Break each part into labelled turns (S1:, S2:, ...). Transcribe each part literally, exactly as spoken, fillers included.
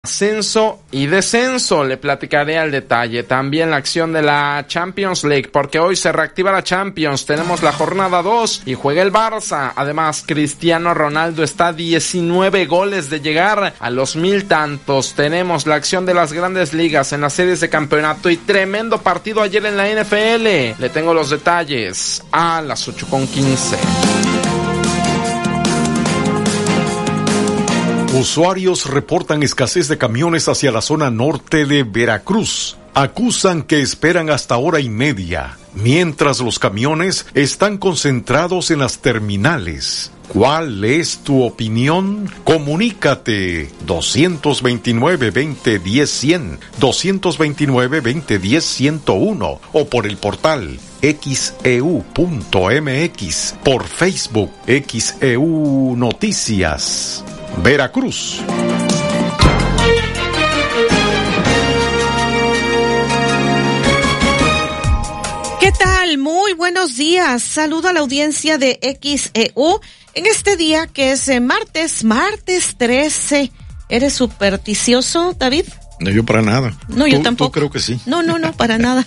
S1: ascenso y descenso. Le platicaré al detalle. También la acción de la Champions League, porque hoy se reactiva la Champions. Tenemos la jornada dos y juega el Barça. Además, Cristiano Ronaldo está a diecinueve goles de llegar a los mil tantos. Tenemos la acción de las grandes ligas en las series de campeonato y tremendo partido ayer en la N F L. Le tengo los detalles a las ocho con quince.
S2: Usuarios reportan escasez de camiones hacia la zona norte de Veracruz. Acusan que esperan hasta hora y media, mientras los camiones están concentrados en las terminales. ¿Cuál es tu opinión? Comunícate dos dos nueve, veinte, diez, cien, dos dos nueve, veinte, diez, ciento uno o por el portal X E U punto M X, por Facebook X E U Noticias. Veracruz.
S3: ¿Qué tal? Muy buenos días. Saludo a la audiencia de X E U en este día que es eh, martes, martes trece. ¿Eres supersticioso, David?
S4: No, yo para nada.
S3: No, yo tampoco.
S4: Tú creo que sí.
S3: No, no, no, para nada.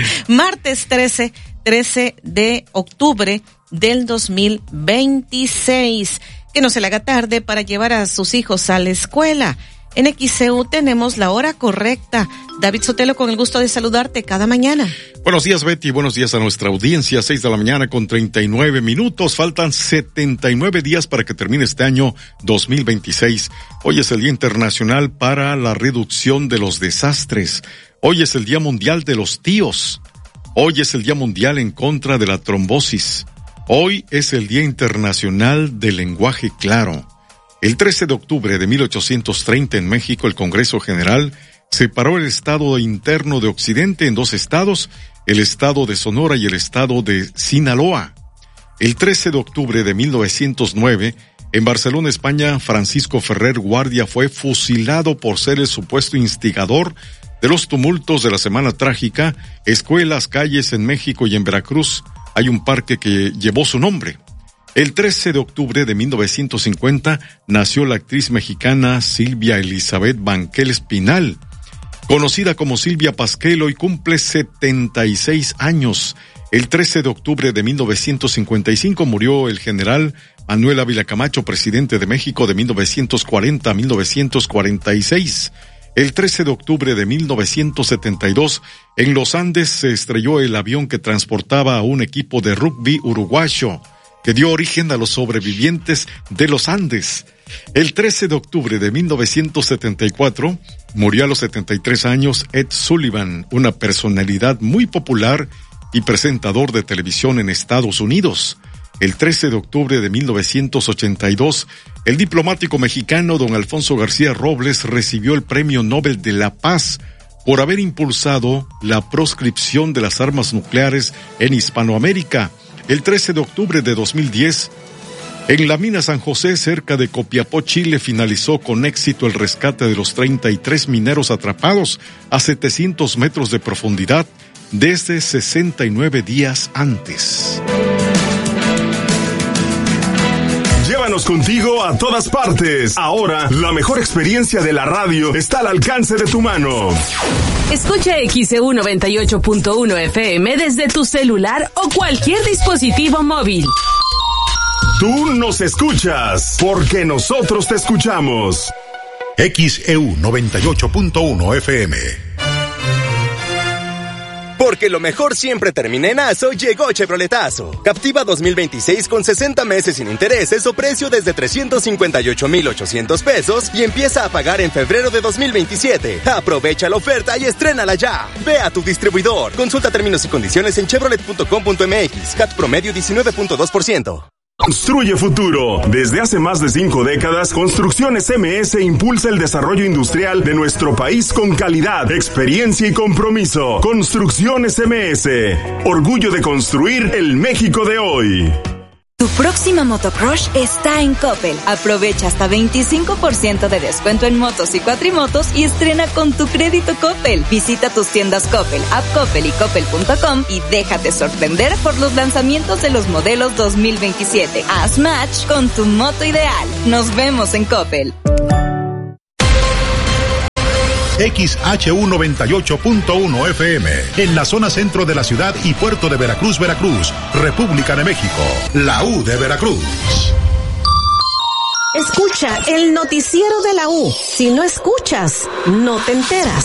S3: Martes trece, trece de octubre del dos mil veintiséis. Que no se le haga tarde para llevar a sus hijos a la escuela. En X E U tenemos la hora correcta. David Sotelo, con el gusto de saludarte cada mañana.
S4: Buenos días, Betty. Buenos días a nuestra audiencia. Seis de la mañana con treinta y nueve minutos. Faltan setenta y nueve días para que termine este año dos mil veintiséis. Hoy es el Día Internacional para la Reducción de los Desastres. Hoy es el Día Mundial de los Tíos. Hoy es el Día Mundial en contra de la trombosis. Hoy es el Día Internacional del Lenguaje Claro. El trece de octubre de mil ochocientos treinta en México, el Congreso General separó el estado interno de Occidente en dos estados, el estado de Sonora y el estado de Sinaloa. El trece de octubre de mil novecientos nueve, en Barcelona, España, Francisco Ferrer Guardia fue fusilado por ser el supuesto instigador de los tumultos de la Semana Trágica. Escuelas, calles en México y en Veracruz hay un parque que llevó su nombre. El trece de octubre de mil novecientos cincuenta nació la actriz mexicana Silvia Elizabeth Banquel Espinal, conocida como Silvia Pasquel. Hoy cumple setenta y seis años. El trece de octubre de mil novecientos cincuenta y cinco murió el general Manuel Ávila Camacho, presidente de México de mil novecientos cuarenta a mil novecientos cuarenta y seis. El trece de octubre de mil novecientos setenta y dos, en los Andes se estrelló el avión que transportaba a un equipo de rugby uruguayo, que dio origen a los sobrevivientes de los Andes. El trece de octubre de mil novecientos setenta y cuatro, murió a los setenta y tres años Ed Sullivan, una personalidad muy popular y presentador de televisión en Estados Unidos. El trece de octubre de mil novecientos ochenta y dos, el diplomático mexicano don Alfonso García Robles recibió el Premio Nobel de la Paz por haber impulsado la proscripción de las armas nucleares en Hispanoamérica. El trece de octubre de dos mil diez, en la mina San José, cerca de Copiapó, Chile, finalizó con éxito el rescate de los treinta y tres mineros atrapados a setecientos metros de profundidad desde sesenta y nueve días antes.
S5: Llévanos contigo a todas partes. Ahora, la mejor experiencia de la radio está al alcance de tu mano.
S6: Escucha X E U noventa y ocho punto uno F M desde tu celular o cualquier dispositivo móvil.
S5: Tú nos escuchas, porque nosotros te escuchamos.
S2: X E U noventa y ocho punto uno F M.
S7: Porque lo mejor siempre termina en Aso, llegó Chevroletazo. Captiva dos mil veintiséis con sesenta meses sin intereses o precio desde trescientos cincuenta y ocho mil ochocientos pesos y empieza a pagar en febrero de dos mil veintisiete. Aprovecha la oferta y estrénala ya. Ve a tu distribuidor. Consulta términos y condiciones en chevrolet punto com punto m x. C A T promedio diecinueve punto dos por ciento.
S5: Construye futuro. Desde hace más de cinco décadas, Construcciones M S impulsa el desarrollo industrial de nuestro país con calidad, experiencia y compromiso. Construcciones M S. Orgullo de construir el México de hoy.
S8: Tu próxima motocrush está en Coppel. Aprovecha hasta veinticinco por ciento de descuento en motos y cuatrimotos y estrena con tu crédito Coppel. Visita tus tiendas Coppel, App Coppel y Coppel punto com y déjate sorprender por los lanzamientos de los modelos dos mil veintisiete. Haz match con tu moto ideal. Nos vemos en Coppel.
S9: X H U noventa y ocho punto uno F M, en la zona centro de la ciudad y puerto de Veracruz, Veracruz, República de México, la U de Veracruz.
S10: Escucha el noticiero de la U. Si no escuchas, no te enteras.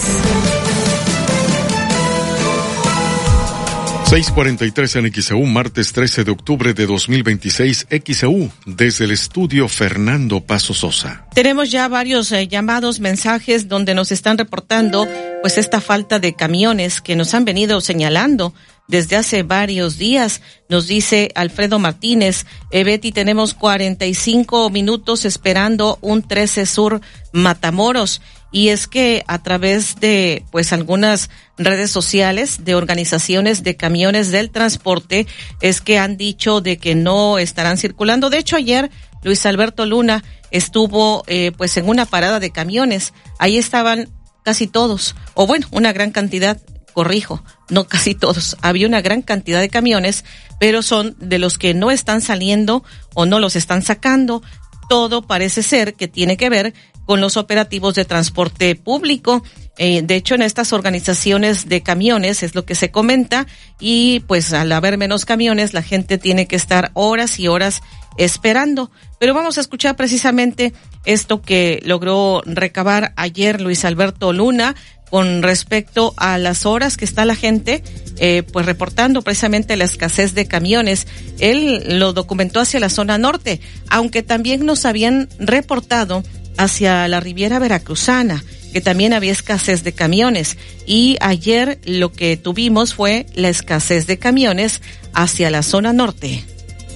S4: seis cuarenta y tres en X E U, martes trece de octubre de dos mil veintiséis, X E U, desde el estudio Fernando Paso Sosa.
S3: Tenemos ya varios eh, llamados, mensajes donde nos están reportando pues esta falta de camiones que nos han venido señalando desde hace varios días. Nos dice Alfredo Martínez, eh, Betty, tenemos cuarenta y cinco minutos esperando un trece Sur Matamoros. Y es que a través de pues algunas redes sociales de organizaciones de camiones del transporte es que han dicho de que no estarán circulando. De hecho, ayer Luis Alberto Luna estuvo eh, pues en una parada de camiones. Ahí estaban casi todos, o bueno, una gran cantidad, corrijo, no casi todos. Había una gran cantidad de camiones, pero son de los que no están saliendo o no los están sacando. Todo parece ser que tiene que ver con los operativos de transporte público. Eh, de hecho, en estas organizaciones de camiones es lo que se comenta, y pues al haber menos camiones, la gente tiene que estar horas y horas esperando. Pero vamos a escuchar precisamente esto que logró recabar ayer Luis Alberto Luna con respecto a las horas que está la gente eh, pues reportando precisamente la escasez de camiones. Él lo documentó hacia la zona norte, aunque también nos habían reportado hacia la Riviera Veracruzana, que también había escasez de camiones. Y ayer lo que tuvimos fue la escasez de camiones hacia la zona norte.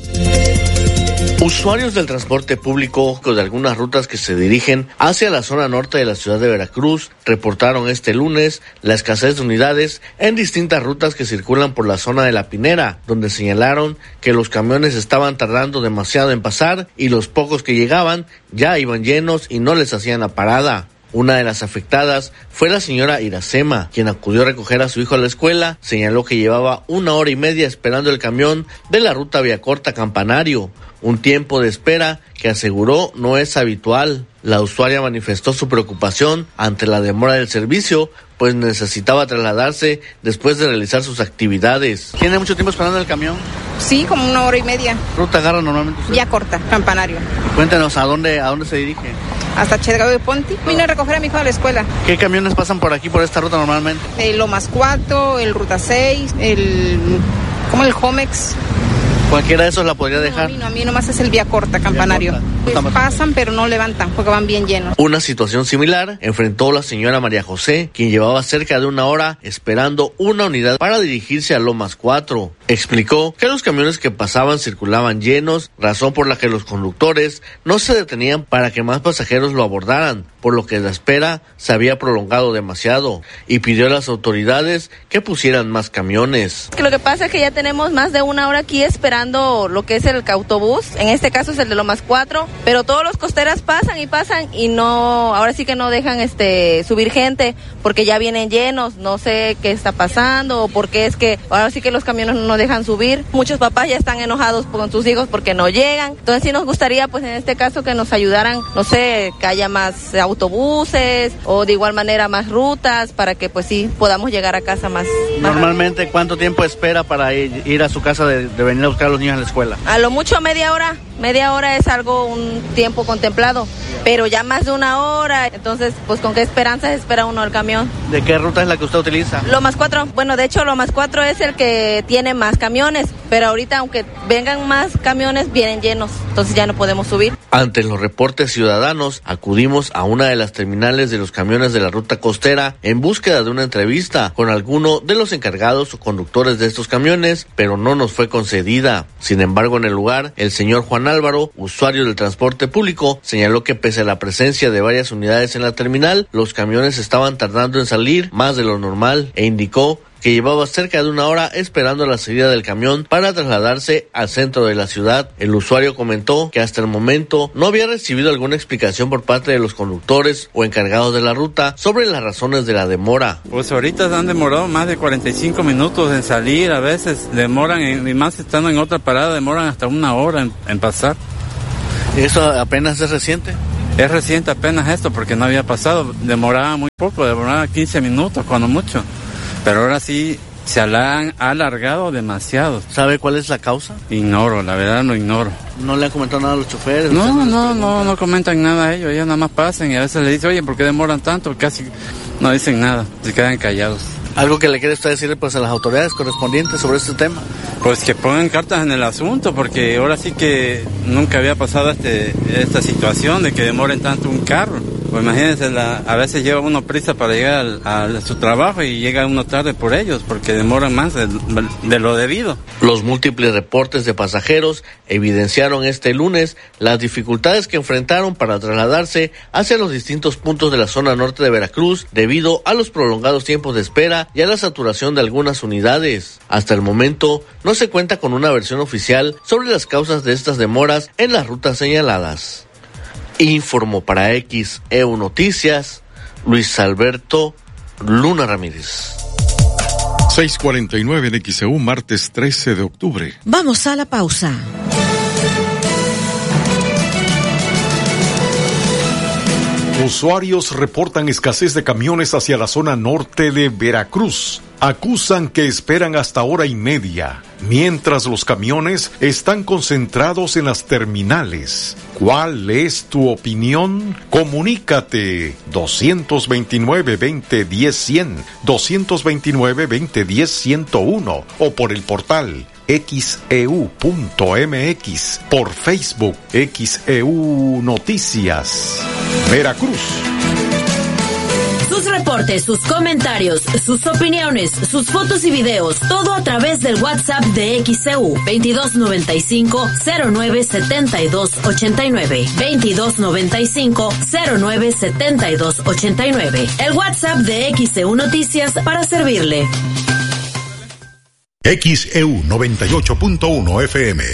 S11: Usuarios del transporte público de algunas rutas que se dirigen hacia la zona norte de la ciudad de Veracruz reportaron este lunes la escasez de unidades en distintas rutas que circulan por la zona de La Pinera, donde señalaron que los camiones estaban tardando demasiado en pasar y los pocos que llegaban ya iban llenos y no les hacían la parada. Una de las afectadas fue la señora Iracema, quien acudió a recoger a su hijo a la escuela. Señaló que llevaba una hora y media esperando el camión de la ruta Villacorta Campanario, un tiempo de espera que aseguró no es habitual. La usuaria manifestó su preocupación ante la demora del servicio, pues necesitaba trasladarse después de realizar sus actividades. ¿Tiene mucho tiempo esperando el camión?
S12: Sí, como una hora y media.
S11: ¿Ruta agarra normalmente usted?
S12: Villacorta, Campanario.
S11: Cuéntenos, ¿a dónde, a dónde se dirige?
S12: Hasta Chedraui de Ponti. Vine a recoger a mi hijo a la escuela.
S11: ¿Qué camiones pasan por aquí, por esta ruta normalmente?
S12: El Lomas cuatro, el Ruta seis, el... como el Homex.
S11: ¿Cualquiera de esos la podría dejar?
S12: No, a mí no, a mí nomás es el Villacorta, Campanario. Pues pasan, pero no levantan, porque van bien llenos.
S11: Una situación similar enfrentó la señora María José, quien llevaba cerca de una hora esperando una unidad para dirigirse a Lomas cuatro. Explicó que los camiones que pasaban circulaban llenos, razón por la que los conductores no se detenían para que más pasajeros lo abordaran, por lo que la espera se había prolongado demasiado, y pidió a las autoridades que pusieran más camiones.
S13: Que lo que pasa es que ya tenemos más de una hora aquí esperando lo que es el autobús, en este caso es el de Lomas cuatro, pero todos los costeras pasan y pasan y no, ahora sí que no dejan este subir gente porque ya vienen llenos. No sé qué está pasando o por qué es que ahora sí que los camiones no dejan subir. Muchos papás ya están enojados con sus hijos porque no llegan. Entonces sí nos gustaría pues en este caso que nos ayudaran, no sé, que haya más autobuses o de igual manera más rutas para que pues sí podamos llegar a casa más.
S11: Normalmente, ¿cuánto tiempo espera para ir, ir a su casa de, de venir a buscar a los niños a la escuela?
S13: A lo mucho media hora. Media hora es algo, un tiempo contemplado, pero ya más de una hora, entonces pues con qué esperanza se espera uno el camión.
S11: ¿De qué ruta es la que usted utiliza?
S13: Lomas cuatro, bueno de hecho Lomas cuatro es el que tiene más camiones, pero ahorita aunque vengan más camiones vienen llenos, entonces ya no podemos subir.
S11: Ante los reportes ciudadanos, acudimos a una de las terminales de los camiones de la ruta costera en búsqueda de una entrevista con alguno de los encargados o conductores de estos camiones, pero no nos fue concedida. Sin embargo, en el lugar, el señor Juan Álvaro, usuario del transporte público, señaló que pese a la presencia de varias unidades en la terminal, los camiones estaban tardando en salir más de lo normal e indicó que llevaba cerca de una hora esperando la salida del camión para trasladarse al centro de la ciudad. El usuario comentó que hasta el momento no había recibido alguna explicación por parte de los conductores o encargados de la ruta sobre las razones de la demora.
S14: Pues ahorita han demorado más de cuarenta y cinco minutos en salir, a veces demoran, en, y más estando en otra parada, demoran hasta una hora en, en pasar.
S11: ¿Eso apenas es reciente?
S14: Es reciente apenas esto porque no había pasado, demoraba muy poco, demoraba quince minutos cuando mucho, pero ahora sí se han alargado demasiado.
S11: ¿Sabe cuál es la causa?
S14: Ignoro, la verdad lo ignoro.
S11: ¿No le han comentado nada a los choferes?
S14: No, no, no, no, no comentan nada a ellos, ellos nada más pasan y a veces le dicen, oye, ¿por qué demoran tanto? Casi no dicen nada, se quedan callados.
S11: ¿Algo que le quiere usted decir pues a las autoridades correspondientes sobre este tema?
S14: Pues que pongan cartas en el asunto, porque ahora sí que nunca había pasado este, esta situación de que demoren tanto un carro. Pues imagínense, la, a veces lleva uno prisa para llegar a, a su trabajo y llega uno tarde por ellos, porque demoran más de, de lo debido.
S11: Los múltiples reportes de pasajeros evidenciaron este lunes las dificultades que enfrentaron para trasladarse hacia los distintos puntos de la zona norte de Veracruz debido a los prolongados tiempos de espera y a la saturación de algunas unidades. Hasta el momento, no se cuenta con una versión oficial sobre las causas de estas demoras en las rutas señaladas. Informó para X E U Noticias, Luis Alberto Luna Ramírez.
S4: seis cuarenta y nueve en X E U, martes trece de octubre.
S3: Vamos a la pausa.
S2: Usuarios reportan escasez de camiones hacia la zona norte de Veracruz. Acusan que esperan hasta hora y media, mientras los camiones están concentrados en las terminales. ¿Cuál es tu opinión? Comunícate dos dos nueve, veinte, diez, cien, dos dos nueve, veinte, diez, ciento uno o por el portal X E U punto M X, por Facebook X E U Noticias. Veracruz.
S6: Sus reportes, sus comentarios, sus opiniones, sus fotos y videos, todo a través del WhatsApp de X E U, veintidós noventa y cinco, cero nueve setenta y dos ochenta y nueve, veintidós noventa y cinco, cero nueve setenta y dos ochenta y nueve. El WhatsApp de X E U Noticias para servirle.
S9: X E U noventa y ocho punto uno F M.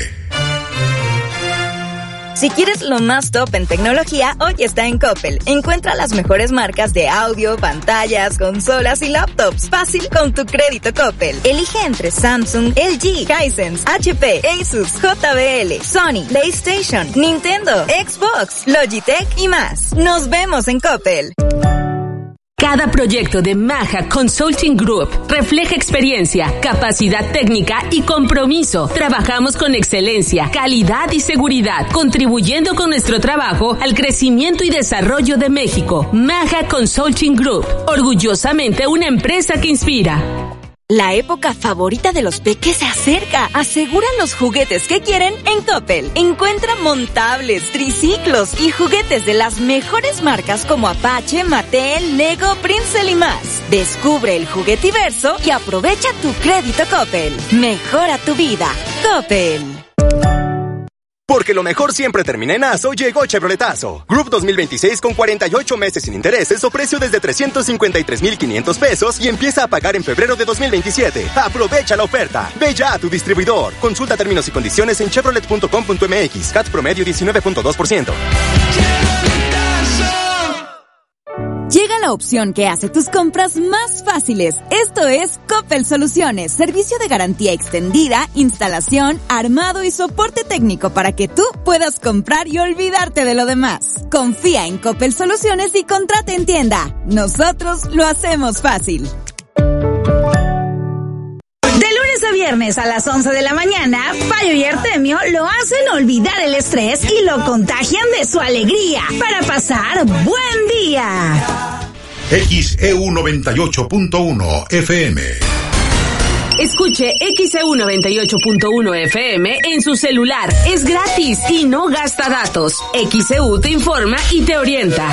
S8: Si quieres lo más top en tecnología, hoy está en Coppel. Encuentra las mejores marcas de audio, pantallas, consolas y laptops. Fácil con tu crédito Coppel. Elige entre Samsung, L G, Hisense, H P, Asus, J B L, Sony, PlayStation, Nintendo, Xbox, Logitech y más. Nos vemos en Coppel.
S6: Cada proyecto de Maja Consulting Group refleja experiencia, capacidad técnica y compromiso. Trabajamos con excelencia, calidad y seguridad, contribuyendo con nuestro trabajo al crecimiento y desarrollo de México. Maja Consulting Group, orgullosamente una empresa que inspira.
S8: La época favorita de los peques se acerca. Aseguran los juguetes que quieren en Coppel. Encuentra montables, triciclos y juguetes de las mejores marcas como Apache, Mattel, Lego, Princeton y más. Descubre el juguetiverso y aprovecha tu crédito Coppel. Mejora tu vida. Coppel.
S7: Porque lo mejor siempre termina en Aso, llegó Chevroletazo. Group dos mil veintiséis con cuarenta y ocho meses sin intereses o precio desde trescientos cincuenta y tres mil quinientos pesos y empieza a pagar en febrero de dos mil veintisiete. Aprovecha la oferta. Ve ya a tu distribuidor. Consulta términos y condiciones en chevrolet punto com punto m x. C A T promedio diecinueve punto dos por ciento.
S8: Llega la opción que hace tus compras más fáciles. Esto es Coppel Soluciones, servicio de garantía extendida, instalación, armado y soporte técnico para que tú puedas comprar y olvidarte de lo demás. Confía en Coppel Soluciones y contrata en tienda. Nosotros lo hacemos fácil.
S15: De lunes a viernes a las once de la mañana, Payo y Artemio lo hacen olvidar el estrés y lo contagian de su alegría para pasar buen día.
S9: X E U noventa y ocho punto uno F M.
S6: Escuche X E U noventa y ocho punto uno F M en su celular. Es gratis y no gasta datos. X E U te informa y te orienta.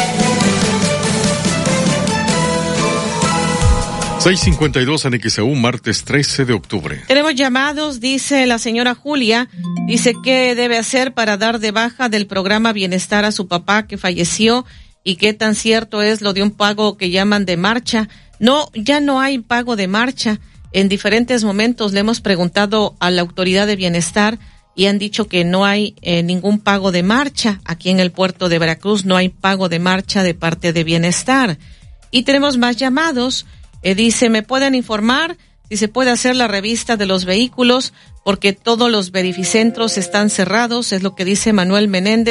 S4: seis cincuenta y dos en X E U, martes trece de octubre.
S3: Tenemos llamados, dice la señora Julia, dice qué debe hacer para dar de baja del programa Bienestar a su papá que falleció y qué tan cierto es lo de un pago que llaman de marcha. No, ya no hay pago de marcha. En diferentes momentos le hemos preguntado a la autoridad de Bienestar y han dicho que no hay eh, ningún pago de marcha. Aquí en el puerto de Veracruz no hay pago de marcha de parte de Bienestar. Y tenemos más llamados. Eh, dice, ¿me pueden informar si se puede hacer la revista de los vehículos? Porque todos los verificentros están cerrados, es lo que dice Manuel Menéndez.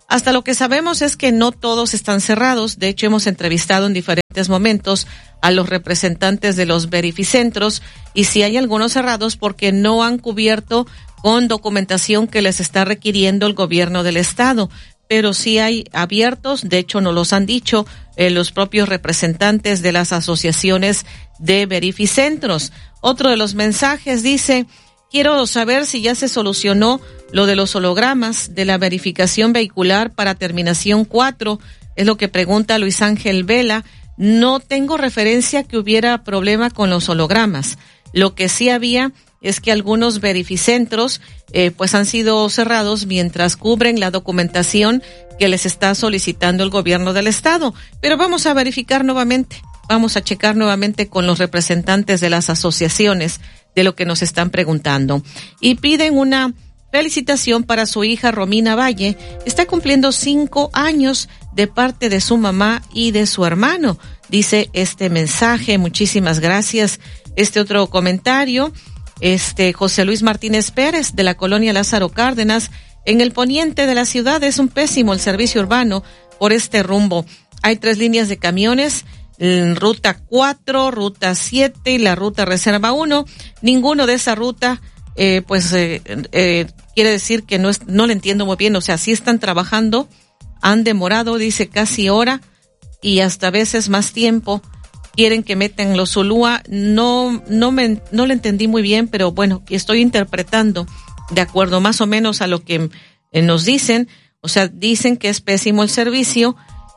S3: Hasta lo que sabemos es que no todos están cerrados. De hecho, hemos entrevistado en diferentes momentos a los representantes de los verificentros y si hay algunos cerrados porque no han cubierto con documentación que les está requiriendo el gobierno del estado. Pero sí hay abiertos, de hecho nos los han dicho eh, los propios representantes de las asociaciones de verificentros. Otro de los mensajes dice, quiero saber si ya se solucionó lo de los hologramas de la verificación vehicular para terminación cuatro, es lo que pregunta Luis Ángel Vela. No tengo referencia que hubiera problema con los hologramas. Lo que sí había es que algunos verificentros eh, pues han sido cerrados mientras cubren la documentación que les está solicitando el gobierno del estado. Pero vamos a verificar nuevamente, vamos a checar nuevamente con los representantes de las asociaciones de lo que nos están preguntando. Y piden una felicitación para su hija Romina Valle. Está cumpliendo cinco años de parte de su mamá y de su hermano. Dice este mensaje, muchísimas gracias. Este otro comentario, este José Luis Martínez Pérez de la colonia Lázaro Cárdenas, en el poniente de la ciudad es un pésimo el servicio urbano por este rumbo. Hay tres líneas de camiones, ruta cuatro, ruta siete y la ruta reserva uno. Ninguno de esa ruta, eh, pues, eh, eh, quiere decir que no es, no le entiendo muy bien. O sea, sí están trabajando, han demorado, dice, casi hora y hasta veces más tiempo. Quieren que metan los Zulúa. No, no me, no le entendí muy bien, pero bueno, estoy interpretando de acuerdo más o menos a lo que eh, nos dicen. O sea, dicen que es pésimo el servicio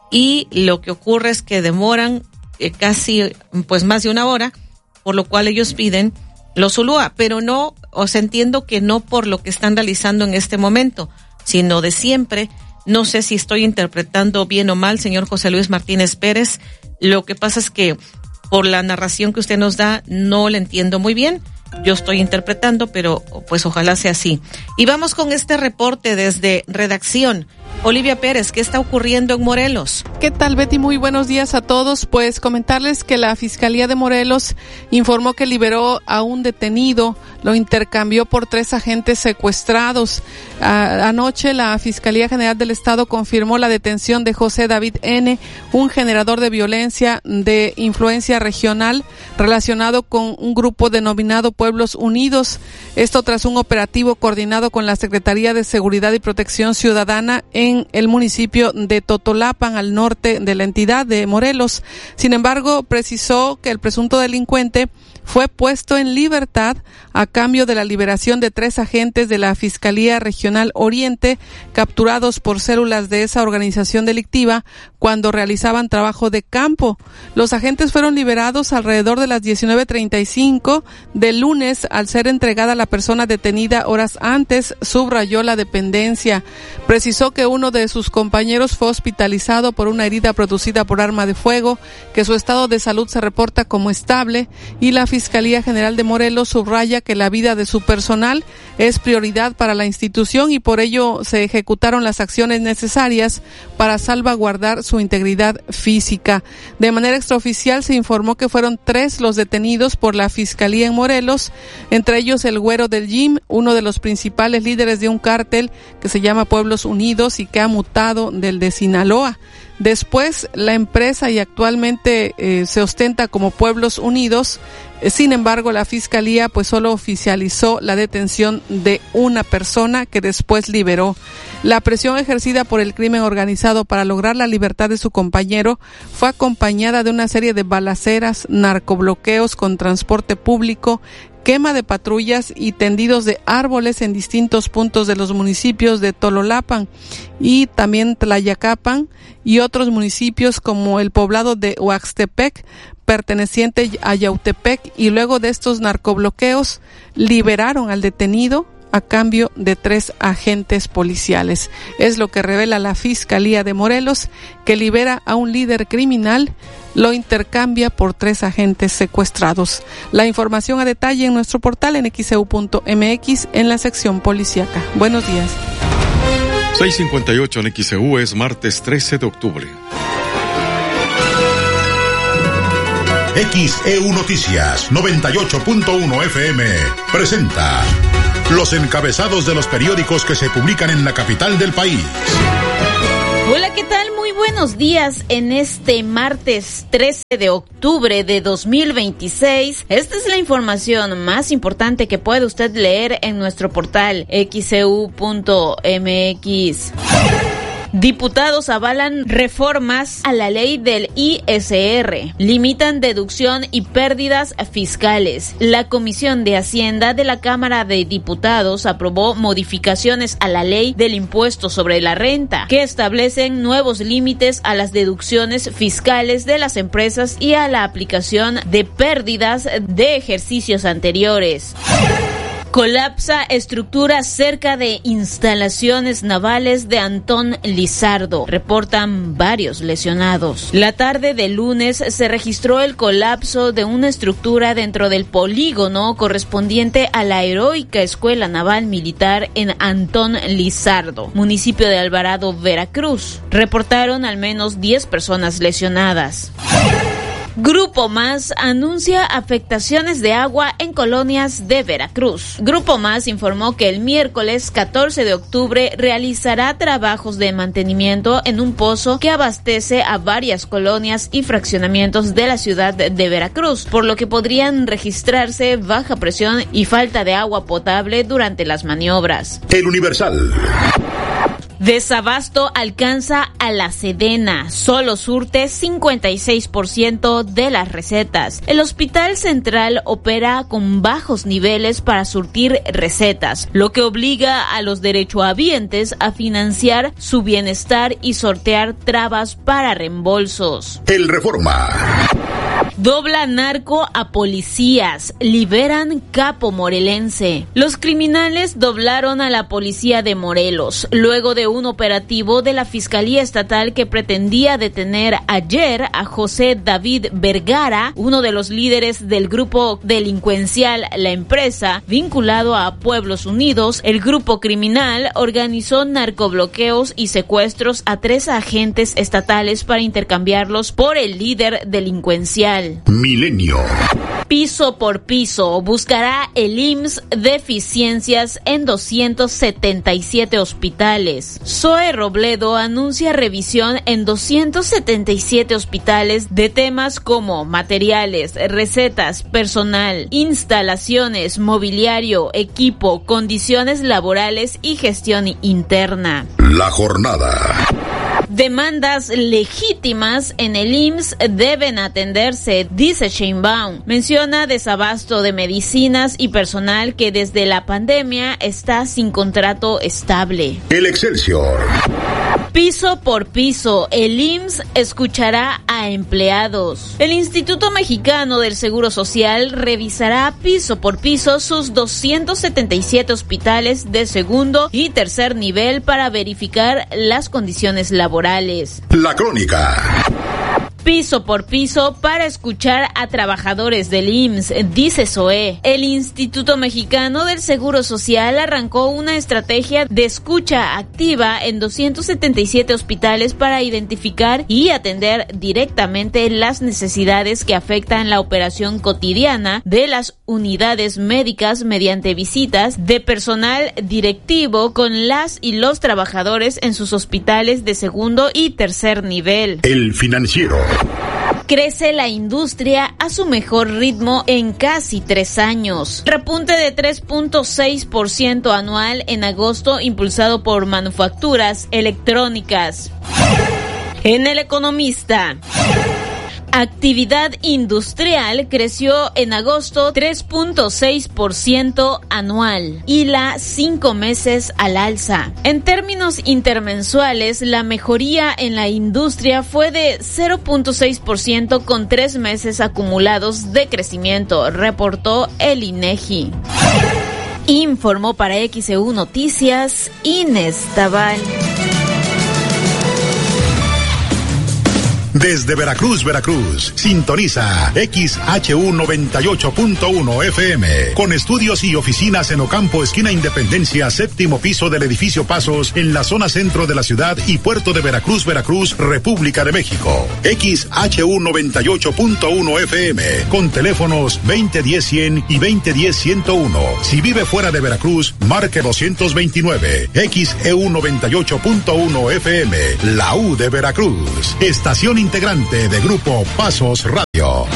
S3: y lo que ocurre es que demoran eh, casi, pues más de una hora, por lo cual ellos piden los Zulúa, pero no, o sea, entiendo que no por lo que están realizando en este momento, sino de siempre. No sé si estoy interpretando bien o mal, señor José Luis Martínez Pérez. Lo que pasa es que por la narración que usted nos da, no le entiendo muy bien. Yo estoy interpretando, pero pues ojalá sea así. Y vamos con este reporte desde redacción. Olivia Pérez, ¿qué está ocurriendo en Morelos?
S16: ¿Qué tal, Betty? Muy buenos días a todos. Pues comentarles que la Fiscalía de Morelos informó que liberó a un detenido, lo intercambió por tres agentes secuestrados. A- anoche la Fiscalía General del Estado confirmó la detención de José David N., un generador de violencia de influencia regional relacionado con un grupo denominado Pueblos Unidos. Esto tras un operativo coordinado con la Secretaría de Seguridad y Protección Ciudadana en el municipio de Totolapan, al norte de la entidad de Morelos. Sin embargo, precisó que el presunto delincuente fue puesto en libertad a cambio de la liberación de tres agentes de la Fiscalía Regional Oriente capturados por células de esa organización delictiva cuando realizaban trabajo de campo. Los agentes fueron liberados alrededor de las diecinueve treinta y cinco del lunes al ser entregada la persona detenida horas antes, subrayó la dependencia. Precisó que uno de sus compañeros fue hospitalizado por una herida producida por arma de fuego, que su estado de salud se reporta como estable y la Fiscalía General de Morelos subraya que la vida de su personal es prioridad para la institución y por ello se ejecutaron las acciones necesarias para salvaguardar su integridad física. De manera extraoficial se informó que fueron tres los detenidos por la Fiscalía en Morelos, entre ellos el Güero del Jim, uno de los principales líderes de un cártel que se llama Pueblos Unidos y que ha mutado del de Sinaloa. Después la empresa y actualmente eh, se ostenta como Pueblos Unidos. Eh, sin embargo, la Fiscalía pues solo oficializó la detención de una persona que después liberó. La presión ejercida por el crimen organizado para lograr la libertad de su compañero fue acompañada de una serie de balaceras, narcobloqueos con transporte público, quema de patrullas y tendidos de árboles en distintos puntos de los municipios de Tololapan y también Tlayacapan y otros municipios como el poblado de Huaxtepec, perteneciente a Yautepec, y luego de estos narcobloqueos liberaron al detenido a cambio de tres agentes policiales. Es lo que revela la Fiscalía de Morelos, que libera a un líder criminal, lo intercambia por tres agentes secuestrados. La información a detalle en nuestro portal en x e u punto m x en la sección policíaca. Buenos días.
S4: seis cincuenta y ocho en X E U, es martes trece de octubre.
S9: X E U Noticias noventa y ocho punto uno F M presenta los encabezados de los periódicos que se publican en la capital del país.
S17: Hola, ¿qué tal? Muy buenos días en este martes trece de octubre de dos mil veintiséis. Esta es la información más importante que puede usted leer en nuestro portal equis e u punto eme equis. Diputados avalan reformas a la ley del I S R. Limitan deducción y pérdidas fiscales. La Comisión de Hacienda de la Cámara de Diputados aprobó modificaciones a la ley del impuesto sobre la renta, que establecen nuevos límites a las deducciones fiscales de las empresas y a la aplicación de pérdidas de ejercicios anteriores. Colapsa estructura cerca de instalaciones navales de Antón Lizardo. Reportan varios lesionados. La tarde del lunes se registró el colapso de una estructura dentro del polígono correspondiente a la heroica Escuela Naval Militar en Antón Lizardo, municipio de Alvarado, Veracruz. Reportaron al menos diez personas lesionadas. Grupo Más anuncia afectaciones de agua en colonias de Veracruz. Grupo Más informó que el miércoles catorce de octubre realizará trabajos de mantenimiento en un pozo que abastece a varias colonias y fraccionamientos de la ciudad de Veracruz, por lo que podrían registrarse baja presión y falta de agua potable durante las maniobras.
S9: El Universal.
S17: Desabasto alcanza a la Sedena, solo surte cincuenta y seis por ciento de las recetas. El Hospital Central opera con bajos niveles para surtir recetas, lo que obliga a los derechohabientes a financiar su bienestar y sortear trabas para reembolsos.
S9: El Reforma.
S17: Dobla narco a policías, liberan capo morelense. Los criminales doblaron a la policía de Morelos, luego de un operativo de la Fiscalía Estatal que pretendía detener ayer a José David Vergara, uno de los líderes del grupo delincuencial La Empresa, vinculado a Pueblos Unidos. El grupo criminal organizó narcobloqueos y secuestros a tres agentes estatales para intercambiarlos por el líder delincuencial.
S9: Milenio.
S17: Piso por piso, buscará el I M S S deficiencias en doscientos setenta y siete hospitales. Zoe Robledo anuncia revisión en doscientos setenta y siete hospitales de temas como materiales, recetas, personal, instalaciones, mobiliario, equipo, condiciones laborales y gestión interna.
S9: La jornada.
S17: Demandas legítimas en el I M S S deben atenderse, dice Sheinbaum. Menciona desabasto de medicinas y personal que desde la pandemia está sin contrato estable.
S9: El Excelsior.
S17: Piso por piso, el I M S S escuchará a empleados. El Instituto Mexicano del Seguro Social revisará piso por piso sus doscientos setenta y siete hospitales de segundo y tercer nivel para verificar las condiciones laborales.
S9: La Crónica.
S17: Piso por piso para escuchar a trabajadores del I M S S, dice Zoé. El Instituto Mexicano del Seguro Social arrancó una estrategia de escucha activa en doscientos setenta y siete hospitales para identificar y atender directamente las necesidades que afectan la operación cotidiana de las unidades médicas mediante visitas de personal directivo con las y los trabajadores en sus hospitales de segundo y tercer nivel.
S9: El Financiero.
S17: Crece la industria a su mejor ritmo en casi tres años. Repunte de tres punto seis por ciento anual en agosto impulsado por manufacturas electrónicas. En El Economista. Actividad industrial creció en agosto tres punto seis por ciento anual y la cinco meses al alza. En términos intermensuales, la mejoría en la industria fue de cero punto seis por ciento con tres meses acumulados de crecimiento, reportó el INEGI. Informó para X E U Noticias Inés Tabal.
S9: Desde Veracruz, Veracruz, sintoniza X H U noventa y ocho punto uno F M, con estudios y oficinas en Ocampo, esquina Independencia, séptimo piso del edificio Pasos, en la zona centro de la ciudad y puerto de Veracruz, Veracruz, República de México. X H U noventa y ocho punto uno F M, con teléfonos veinte diez cien y veinte diez ciento uno. Si vive fuera de Veracruz, marque doscientos veintinueve. X E U noventa y ocho punto uno F M, la U de Veracruz. Estación integrante de Grupo Pasos Radio.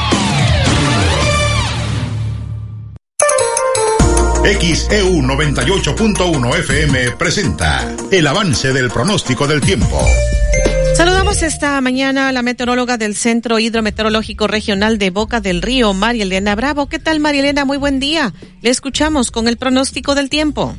S9: X E U noventa y ocho punto uno F M presenta el avance del pronóstico del tiempo.
S3: Saludamos esta mañana a la meteoróloga del Centro Hidrometeorológico Regional de Boca del Río, María Elena Bravo. ¿Qué tal, María Elena? Muy buen día. Le escuchamos con el pronóstico del tiempo.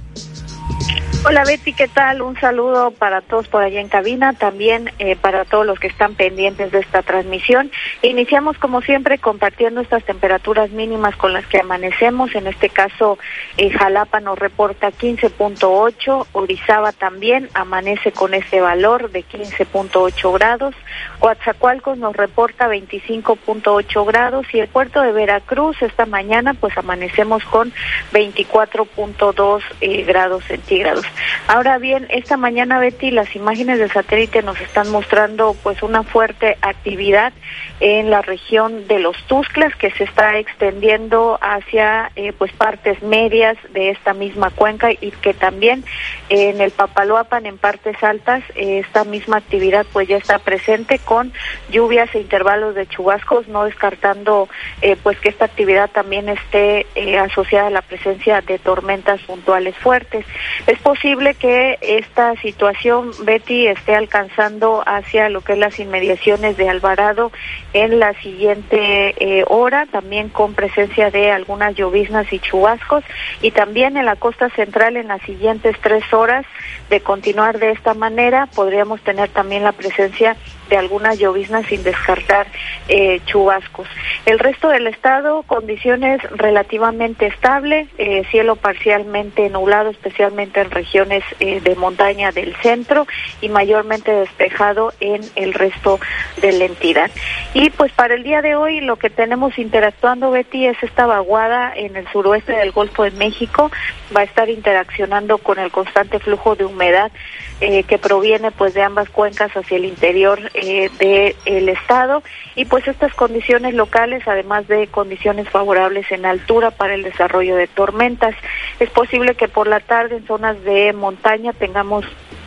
S18: Hola Betty, ¿qué tal? Un saludo para todos por allá en cabina, también eh, para todos los que están pendientes de esta transmisión. Iniciamos como siempre compartiendo estas temperaturas mínimas con las que amanecemos. En este caso, eh, Jalapa nos reporta quince punto ocho, Orizaba también amanece con ese valor de quince punto ocho grados, Coatzacoalcos nos reporta veinticinco punto ocho grados y el puerto de Veracruz esta mañana pues amanecemos con veinticuatro punto dos eh, grados centígrados. Ahora bien, esta mañana, Betty, las imágenes del satélite nos están mostrando pues una fuerte actividad en la región de los Tuxtlas que se está extendiendo hacia eh, pues partes medias de esta misma cuenca y que también eh, en el Papaloapan, en partes altas, eh, esta misma actividad pues ya está presente con lluvias e intervalos de chubascos, no descartando eh, pues que esta actividad también esté eh, asociada a la presencia de tormentas puntuales fuertes. Es posible que esta situación, Betty, esté alcanzando hacia lo que es las inmediaciones de Alvarado en la siguiente eh, hora, también con presencia de algunas lloviznas y chubascos, y también en la costa central en las siguientes tres horas. De continuar de esta manera, podríamos tener también la presencia de algunas lloviznas sin descartar eh, chubascos. El resto del estado, condiciones relativamente estables, eh, cielo parcialmente nublado, especialmente en regiones eh, de montaña del centro y mayormente despejado en el resto de la entidad. Y pues para el día de hoy lo que tenemos interactuando, Betty, es esta vaguada en el suroeste del Golfo de México, va a estar interaccionando con el constante flujo de humedad eh, que proviene pues de ambas cuencas hacia el interior eh, del estado, y pues estas condiciones locales, además de condiciones favorables en altura para el desarrollo de tormentas. Es posible que por la tarde en zonas de montaña tengamos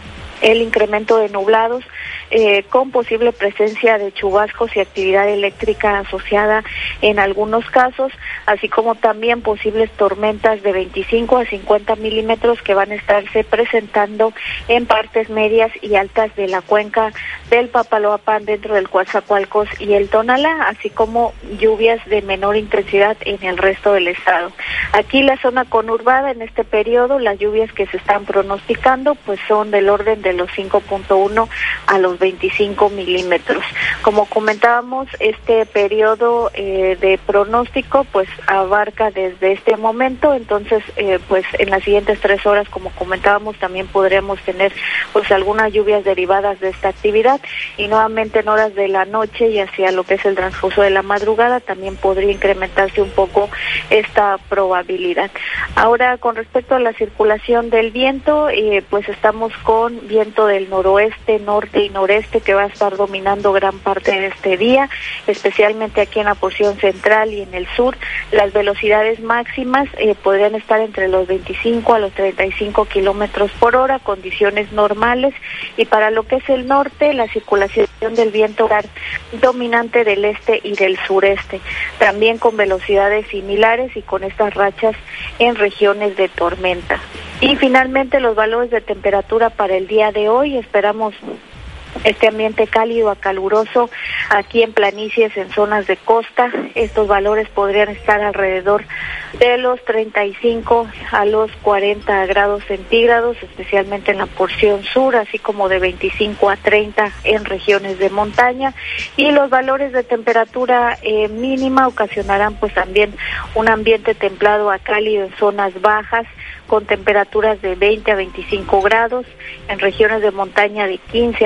S18: el incremento de nublados eh, con posible presencia de chubascos y actividad eléctrica asociada en algunos casos, así como también posibles tormentas de veinticinco a cincuenta milímetros que van a estarse presentando en partes medias y altas de la cuenca del Papaloapan dentro del Coatzacoalcos y el Tonalá, así como lluvias de menor intensidad en el resto del estado. Aquí la zona conurbada en este periodo, las lluvias que se están pronosticando pues son del orden de los cinco punto uno a los veinticinco milímetros. Como comentábamos, este periodo eh, de pronóstico pues abarca desde este momento, entonces eh, pues en las siguientes tres horas, como comentábamos, también podremos tener pues algunas lluvias derivadas de esta actividad, y nuevamente en horas de la noche y hacia lo que es el transcurso de la madrugada también podría incrementarse un poco esta probabilidad. Ahora, con respecto a la circulación del viento, eh, pues estamos con viento del noroeste, norte y noreste que va a estar dominando gran parte de este día, especialmente aquí en la porción central y en el sur. Las velocidades máximas eh, podrían estar entre los veinticinco a los treinta y cinco kilómetros por hora, condiciones normales, y para lo que es el norte, la circulación del viento dominante del este y del sureste, también con velocidades similares y con estas rachas en regiones de tormenta. Y finalmente los valores de temperatura para el día de hoy, esperamos este ambiente cálido a caluroso aquí en planicies, en zonas de costa. Estos valores podrían estar alrededor de los treinta y cinco a los cuarenta grados centígrados, especialmente en la porción sur, así como de veinticinco a treinta en regiones de montaña. Y los valores de temperatura eh, mínima ocasionarán pues también un ambiente templado a cálido en zonas bajas, con temperaturas de veinte a veinticinco grados, en regiones de montaña de quince a veinte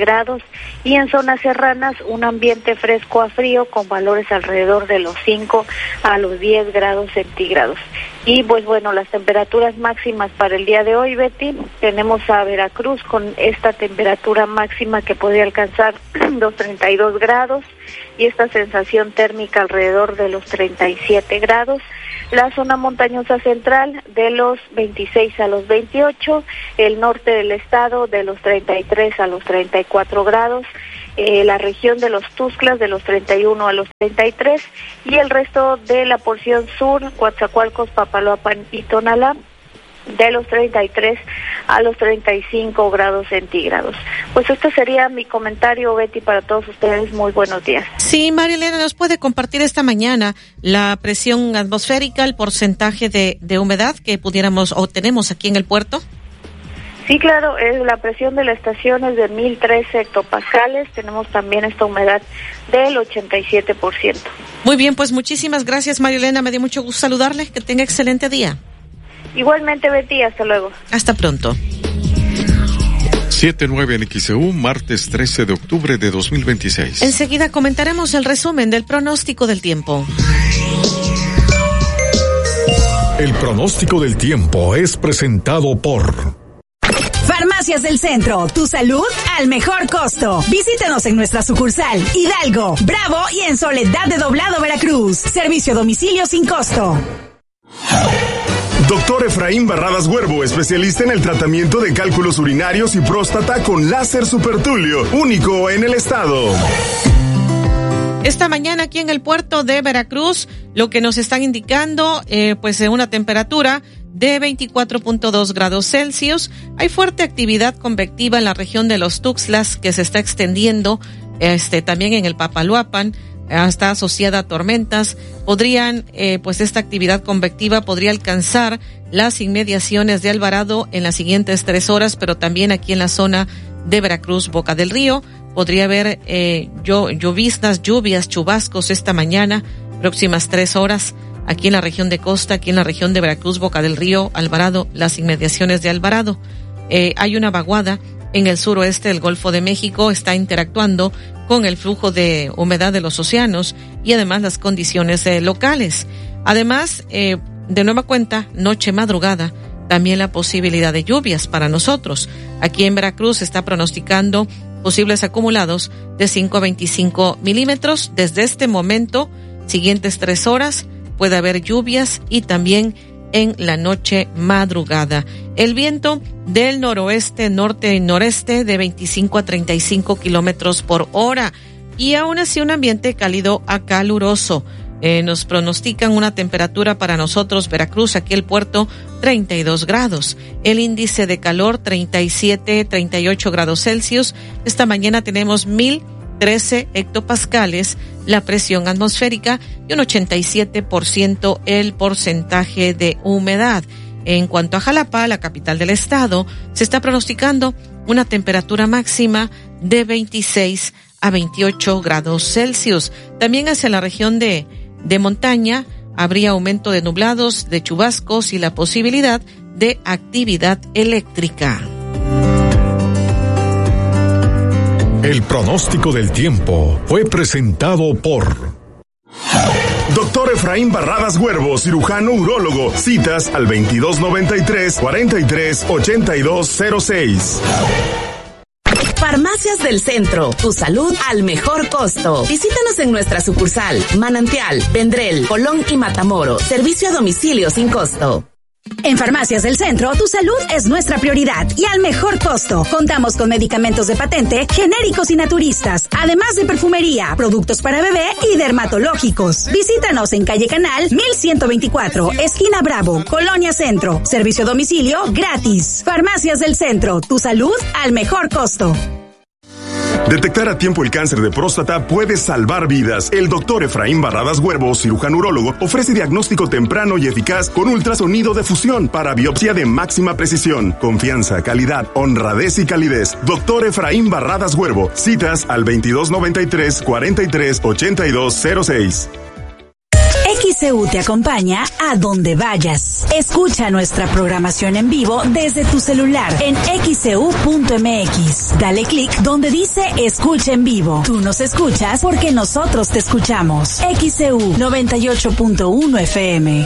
S18: grados, y en zonas serranas un ambiente fresco a frío con valores alrededor de los cinco a los diez grados centígrados. Y pues bueno, las temperaturas máximas para el día de hoy, Betty, tenemos a Veracruz con esta temperatura máxima que podría alcanzar los treinta y dos grados y esta sensación térmica alrededor de los treinta y siete grados. La zona montañosa central de los veintiséis a los veintiocho, el norte del estado de los treinta y tres a los treinta y cuatro grados, eh, la región de los Tuxtlas de los treinta y uno a los treinta y tres y el resto de la porción sur, Coatzacoalcos, Papaloapan y Tonalá, de los treinta y tres a los treinta y cinco grados centígrados. Pues este sería mi comentario, Betty, para todos ustedes. Muy buenos días.
S3: Sí, María Elena, ¿nos puede compartir esta mañana la presión atmosférica, el porcentaje de, de humedad que pudiéramos o tenemos aquí en el puerto?
S18: Sí, claro, es la presión de la estación es de mil trece hectopascales. Tenemos también esta humedad del ochenta y siete por ciento.
S3: Muy bien, pues muchísimas gracias, María Elena. Me dio mucho gusto saludarle. Que tenga excelente día.
S18: Igualmente, Betty, hasta luego.
S3: Hasta pronto.
S4: siete nueve en X E U, martes trece de octubre de dos mil veintiséis.
S3: Enseguida comentaremos el resumen del pronóstico del tiempo.
S9: El pronóstico del tiempo es presentado por
S15: Farmacias del Centro, tu salud al mejor costo. Visítanos en nuestra sucursal Hidalgo, Bravo y en Soledad de Doblado, Veracruz. Servicio a domicilio sin costo.
S5: Doctor Efraín Barradas Huervo, especialista en el tratamiento de cálculos urinarios y próstata con láser supertulio, único en el estado.
S3: Esta mañana aquí en el puerto de Veracruz, lo que nos están indicando, eh, pues de una temperatura de veinticuatro punto dos grados Celsius. Hay fuerte actividad convectiva en la región de los Tuxtlas que se está extendiendo, este, también en el Papaloapan. Está asociada a tormentas. Podrían, eh, pues esta actividad convectiva podría alcanzar las inmediaciones de Alvarado en las siguientes tres horas, pero también aquí en la zona de Veracruz, Boca del Río, podría haber eh, lloviznas, lluvias, chubascos esta mañana, próximas tres horas, aquí en la región de Costa, aquí en la región de Veracruz, Boca del Río, Alvarado, las inmediaciones de Alvarado. Eh, hay una vaguada en el suroeste del Golfo de México, está interactuando con el flujo de humedad de los océanos y además las condiciones eh, locales. Además, eh, de nueva cuenta, noche madrugada, también la posibilidad de lluvias para nosotros. Aquí en Veracruz se está pronosticando posibles acumulados de cinco a veinticinco milímetros. Desde este momento, siguientes tres horas, puede haber lluvias y también en la noche madrugada. El viento del noroeste, norte y noreste de veinticinco a treinta y cinco kilómetros por hora y aún así un ambiente cálido a caluroso. Eh, nos pronostican una temperatura para nosotros, Veracruz, aquí el puerto, treinta y dos grados. El índice de calor, treinta y siete, treinta y ocho grados Celsius. Esta mañana tenemos mil trece hectopascales la presión atmosférica y un ochenta y siete por ciento el porcentaje de humedad. En cuanto a Jalapa, la capital del estado, se está pronosticando una temperatura máxima de veintiséis a veintiocho grados Celsius. También hacia la región de, de montaña habría aumento de nublados, de chubascos y la posibilidad de actividad eléctrica.
S9: El pronóstico del tiempo fue presentado por
S5: Doctor Efraín Barradas Huervo, cirujano urólogo. Citas al veintidós noventa y tres, cuarenta y tres, ochenta y dos cero seis.
S10: Farmacias del Centro, tu salud al mejor costo. Visítanos en nuestra sucursal Manantial, Vendrell, Colón y Matamoros. Servicio a domicilio sin costo.
S15: En Farmacias del Centro, tu salud es nuestra prioridad y al mejor costo. Contamos con medicamentos de patente, genéricos y naturistas, además de perfumería, productos para bebé y dermatológicos. Visítanos en calle Canal mil ciento veinticuatro, esquina Bravo, Colonia Centro. Servicio a domicilio gratis. Farmacias del Centro, tu salud al mejor costo.
S5: Detectar a tiempo el cáncer de próstata puede salvar vidas. El doctor Efraín Barradas Huervo, cirujano urólogo, ofrece diagnóstico temprano y eficaz con ultrasonido de fusión para biopsia de máxima precisión. Confianza, calidad, honradez y calidez. Doctor Efraín Barradas Huervo. Citas al veintidós noventa y tres, cuarenta y tres, ochenta y dos cero seis.
S15: X C U te acompaña a donde vayas. Escucha nuestra programación en vivo desde tu celular en x c u punto m x. Dale clic donde dice escucha en vivo. Tú nos escuchas porque nosotros te escuchamos. X C U noventa y ocho punto uno F M.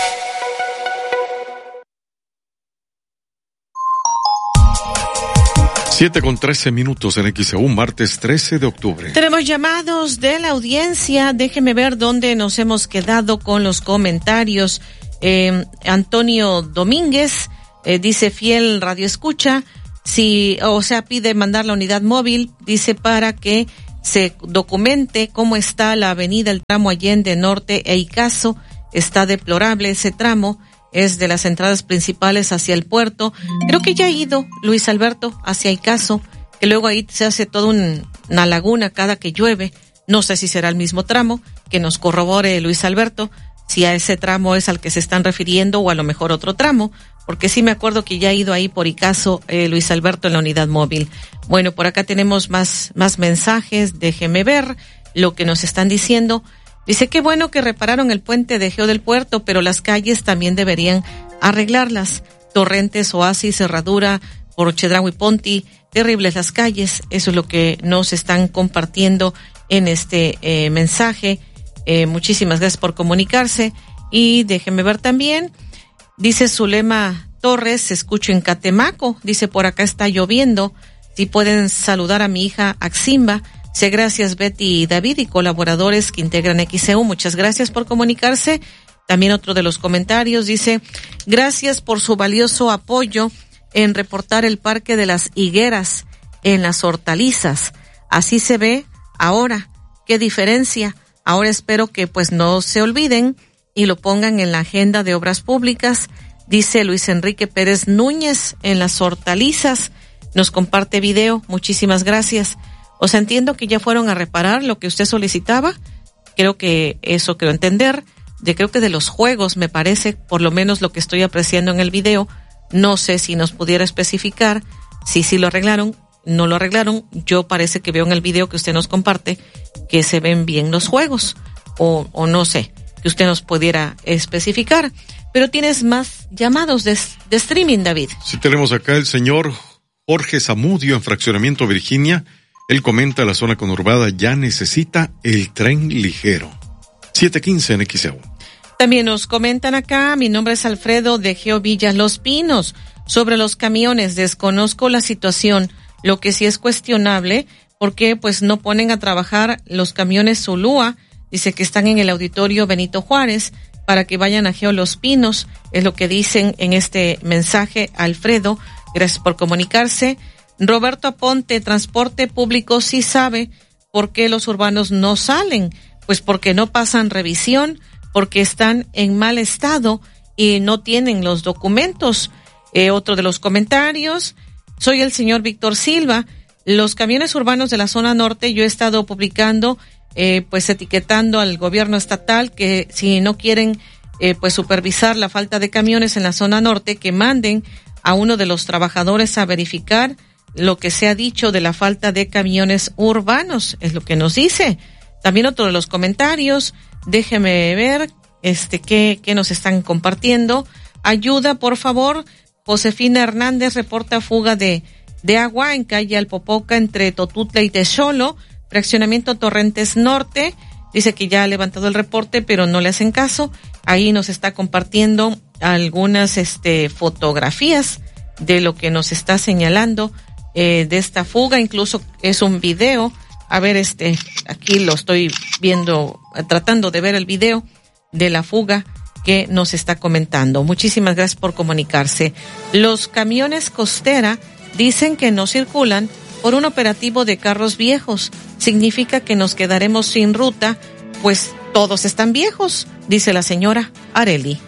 S4: Siete con trece minutos en X E U, martes trece de octubre.
S3: Tenemos llamados de la audiencia. Déjeme ver dónde nos hemos quedado con los comentarios. Eh, Antonio Domínguez eh, dice fiel radio escucha. Si, o sea, pide mandar la unidad móvil, dice para que se documente cómo está la avenida, el tramo Allende Norte e Icaso. Está deplorable ese tramo. Es de las entradas principales hacia el puerto. Creo que ya ha ido Luis Alberto hacia Icaso, que luego ahí se hace toda un, una laguna cada que llueve. No sé si será el mismo tramo, que nos corrobore Luis Alberto, si a ese tramo es al que se están refiriendo o a lo mejor otro tramo, porque sí me acuerdo que ya ha ido ahí por Icaso eh, Luis Alberto en la unidad móvil. Bueno, por acá tenemos más, más mensajes. Déjeme ver lo que nos están diciendo. Dice, qué bueno que repararon el puente de Geo del Puerto, pero las calles también deberían arreglarlas. Torrentes, Oasis, Cerradura, por Chedraui Ponti, terribles las calles. Eso es lo que nos están compartiendo en este eh, mensaje. Eh, muchísimas gracias por comunicarse. Y déjenme ver también, dice Zulema Torres, escucho en Catemaco. Dice, por acá está lloviendo. Si pueden saludar a mi hija Aximba. Sí, gracias Betty y David y colaboradores que integran X C U. Muchas gracias por comunicarse. También otro de los comentarios dice, gracias por su valioso apoyo en reportar el Parque de las Higueras en las hortalizas. Así se ve ahora. ¿Qué diferencia? Ahora espero que pues no se olviden y lo pongan en la agenda de obras públicas. Dice Luis Enrique Pérez Núñez en las hortalizas. Nos comparte video. Muchísimas gracias. O sea, entiendo que ya fueron a reparar lo que usted solicitaba. Creo que eso creo entender. De creo que de los juegos, me parece, por lo menos lo que estoy apreciando en el video. No sé si nos pudiera especificar si sí lo arreglaron, no lo arreglaron. Yo parece que veo en el video que usted nos comparte que se ven bien los juegos. O, o no sé, que usted nos pudiera especificar. Pero tienes más llamados de, de streaming, David.
S4: Sí, tenemos acá el señor Jorge Zamudio en Fraccionamiento Virginia. Él comenta, la zona conurbada ya necesita el tren ligero. siete quince en X E U.
S3: También nos comentan acá, mi nombre es Alfredo de Geo Villas Los Pinos. Sobre los camiones, desconozco la situación. Lo que sí es cuestionable, porque pues no ponen a trabajar los camiones Zulúa. Dice que están en el auditorio Benito Juárez para que vayan a Geo Los Pinos. Es lo que dicen en este mensaje, Alfredo. Gracias por comunicarse. Roberto Aponte, transporte público sí sabe por qué los urbanos no salen, pues porque no pasan revisión, porque están en mal estado y no tienen los documentos. Eh, otro de los comentarios, soy el señor Víctor Silva. Los camiones urbanos de la zona norte, yo he estado publicando, eh, pues etiquetando al gobierno estatal que si no quieren eh, pues supervisar la falta de camiones en la zona norte, que manden a uno de los trabajadores a verificar lo que se ha dicho de la falta de camiones urbanos, es lo que nos dice. También otro de los comentarios, déjeme ver, este, qué, qué nos están compartiendo. Ayuda, por favor. Josefina Hernández reporta fuga de, de agua en calle Alpopoca entre Totutla y Texolo, fraccionamiento Torrentes Norte. Dice que ya ha levantado el reporte, pero no le hacen caso. Ahí nos está compartiendo algunas, este, fotografías de lo que nos está señalando. Eh, de esta fuga, incluso es un video. A ver, este, aquí lo estoy viendo, tratando de ver el video de la fuga que nos está comentando. Muchísimas gracias por comunicarse. Los camiones Costera dicen que no circulan por un operativo de carros viejos. Significa que nos quedaremos sin ruta, pues todos están viejos, dice la señora Areli.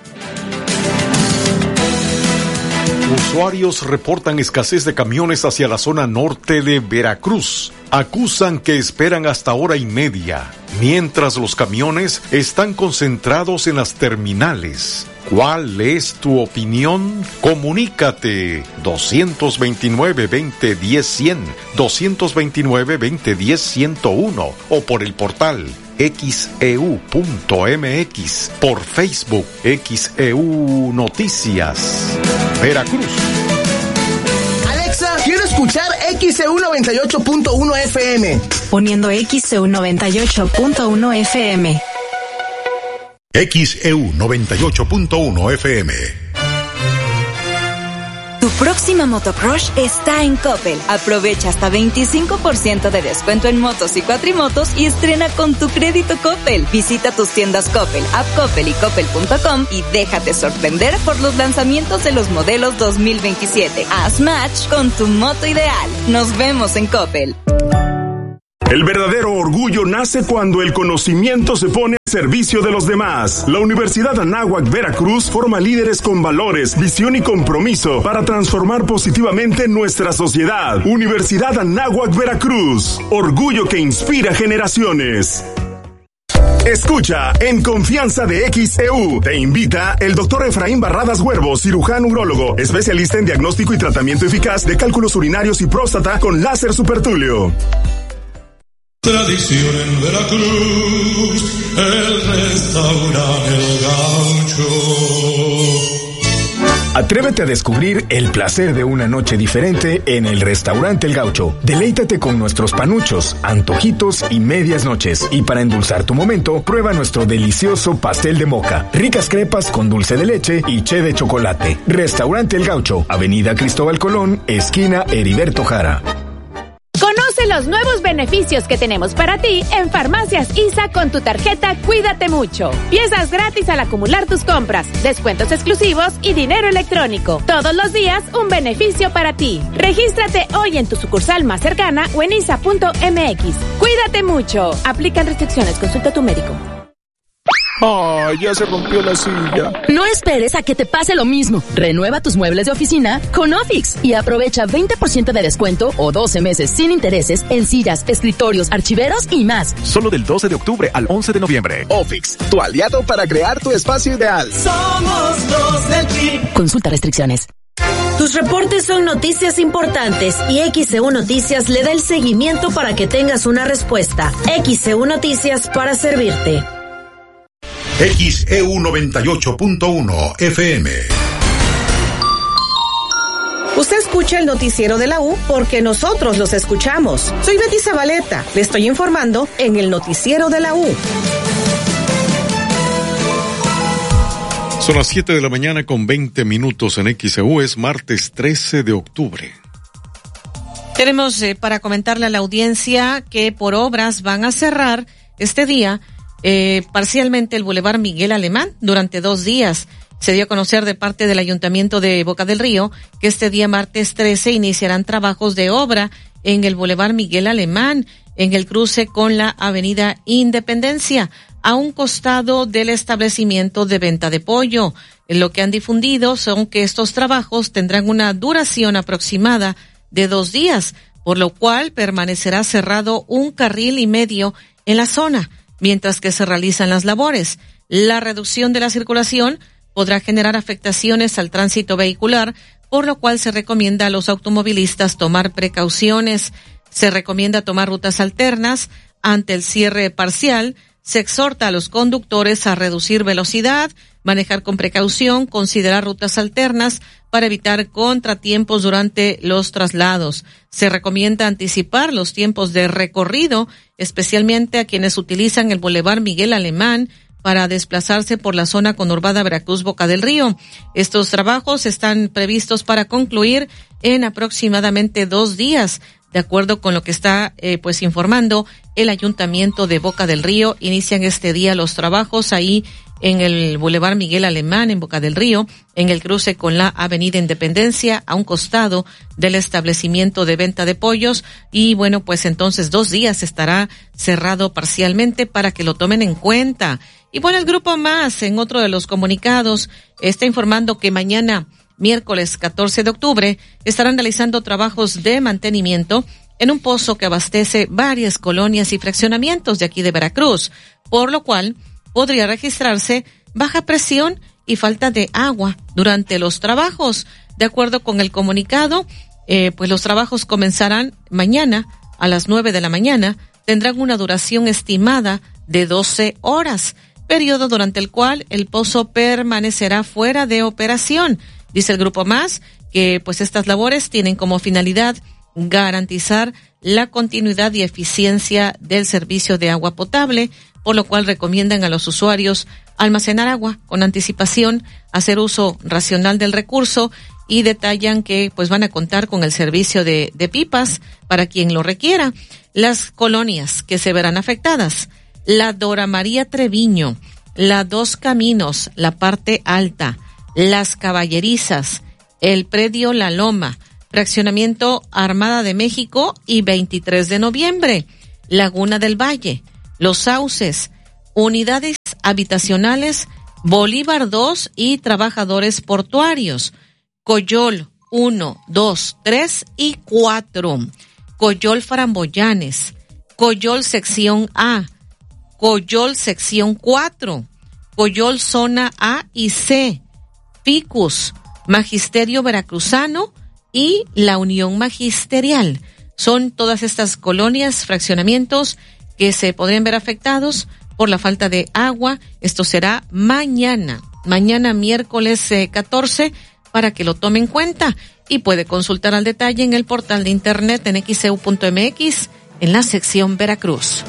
S2: Usuarios reportan escasez de camiones hacia la zona norte de Veracruz. Acusan que esperan hasta hora y media, mientras los camiones están concentrados en las terminales. ¿Cuál es tu opinión? Comunícate dos dos nueve, veinte, diez, cien, dos dos nueve, veinte, diez, ciento uno o por el portal X E U punto M X, por Facebook X E U Noticias Veracruz.
S19: Alexa, quiero escuchar X E U noventa y ocho punto uno F M.
S20: Poniendo X E U noventa y ocho punto uno F M.
S9: X E U noventa y ocho punto uno F M.
S8: Tu próxima motocross está en Coppel. Aprovecha hasta veinticinco por ciento de descuento en motos y cuatrimotos y estrena con tu crédito Coppel. Visita tus tiendas Coppel, App Coppel y Coppel punto com y déjate sorprender por los lanzamientos de los modelos dos mil veintisiete. Haz match con tu moto ideal. Nos vemos en Coppel.
S5: El verdadero orgullo nace cuando el conocimiento se pone al servicio de los demás. La Universidad Anáhuac Veracruz forma líderes con valores, visión y compromiso para transformar positivamente nuestra sociedad. Universidad Anáhuac Veracruz, orgullo que inspira generaciones. Escucha En Confianza de X E U. Te invita el doctor Efraín Barradas Huervo, cirujano urólogo, especialista en diagnóstico y tratamiento eficaz de cálculos urinarios y próstata con láser supertulio.
S21: Tradición en Veracruz, el restaurante El Gaucho.
S22: Atrévete a descubrir el placer de una noche diferente en el Restaurante El Gaucho. Deleítate con nuestros panuchos, antojitos y medias noches. Y para endulzar tu momento, prueba nuestro delicioso pastel de moca, ricas crepas con dulce de leche y che de chocolate. Restaurante El Gaucho, Avenida Cristóbal Colón, esquina Heriberto Jara.
S23: Conoce los nuevos beneficios que tenemos para ti en Farmacias I S A con tu tarjeta Cuídate Mucho. Piezas gratis al acumular tus compras, descuentos exclusivos y dinero electrónico. Todos los días un beneficio para ti. Regístrate hoy en tu sucursal más cercana o en I S A punto M X. Cuídate mucho. Aplican restricciones. Consulta a tu médico.
S24: ¡Ay, ya se rompió la silla!
S6: No esperes a que te pase lo mismo. Renueva tus muebles de oficina con Ofix y aprovecha veinte por ciento de descuento o doce meses sin intereses en sillas, escritorios, archiveros y más.
S24: Solo del doce de octubre al once de noviembre. Ofix, tu aliado para crear tu espacio ideal.
S25: Somos los del P I B.
S6: Consulta restricciones.
S26: Tus reportes son noticias importantes y X E U Noticias le da el seguimiento para que tengas una respuesta. X E U Noticias para servirte.
S9: X E U noventa y ocho punto uno F M.
S27: Usted escucha el noticiero de la U porque nosotros los escuchamos. Soy Betty Zabaleta. Le estoy informando en el noticiero de la U.
S4: Son las siete de la mañana con veinte minutos en X E U. Es martes trece de octubre.
S3: Tenemos eh, para comentarle a la audiencia que por obras van a cerrar este día Eh, parcialmente el Boulevard Miguel Alemán durante dos días. Se dio a conocer de parte del Ayuntamiento de Boca del Río que este día martes trece iniciarán trabajos de obra en el Boulevard Miguel Alemán, en el cruce con la Avenida Independencia, a un costado del establecimiento de venta de pollo. Lo que han difundido son que estos trabajos tendrán una duración aproximada de dos días, por lo cual permanecerá cerrado un carril y medio en la zona mientras que se realizan las labores. La reducción de la circulación podrá generar afectaciones al tránsito vehicular, por lo cual se recomienda a los automovilistas tomar precauciones. Se recomienda tomar rutas alternas ante el cierre parcial. Se exhorta a los conductores a reducir velocidad, manejar con precaución, considerar rutas alternas para evitar contratiempos durante los traslados. Se recomienda anticipar los tiempos de recorrido, especialmente a quienes utilizan el Boulevard Miguel Alemán para desplazarse por la zona conurbada Veracruz Boca del Río. Estos trabajos están previstos para concluir en aproximadamente dos días. De acuerdo con lo que está eh, pues informando el Ayuntamiento de Boca del Río, inician este día los trabajos ahí en el Boulevard Miguel Alemán, en Boca del Río, en el cruce con la Avenida Independencia, a un costado del establecimiento de venta de pollos. Y bueno, pues entonces dos días estará cerrado parcialmente para que lo tomen en cuenta. Y bueno, el Grupo Más, en otro de los comunicados, está informando que mañana, miércoles catorce de octubre, estarán realizando trabajos de mantenimiento en un pozo que abastece varias colonias y fraccionamientos de aquí de Veracruz, por lo cual podría registrarse baja presión y falta de agua durante los trabajos. De acuerdo con el comunicado, eh, pues los trabajos comenzarán mañana a las nueve de la mañana, tendrán una duración estimada de doce horas, periodo durante el cual el pozo permanecerá fuera de operación. Dice el Grupo Más que pues estas labores tienen como finalidad garantizar la continuidad y eficiencia del servicio de agua potable, por lo cual recomiendan a los usuarios almacenar agua con anticipación, hacer uso racional del recurso y detallan que pues van a contar con el servicio de, de pipas para quien lo requiera. Las colonias que se verán afectadas: la Dora María Treviño, la Dos Caminos, la parte alta, las Caballerizas, el predio La Loma, fraccionamiento Armada de México y veintitrés de noviembre, Laguna del Valle, Los Sauces, unidades habitacionales Bolívar dos y trabajadores portuarios, Coyol uno, dos, tres y cuatro, Coyol Framboyanes, Coyol sección A, Coyol sección cuatro, Coyol zona A y C, Ficus, Magisterio Veracruzano y la Unión Magisterial. Son todas estas colonias, fraccionamientos que se podrían ver afectados por la falta de agua. Esto será mañana, mañana miércoles eh, catorce, para que lo tome en cuenta, y puede consultar al detalle en el portal de internet en equis e u punto eme equis en la sección Veracruz.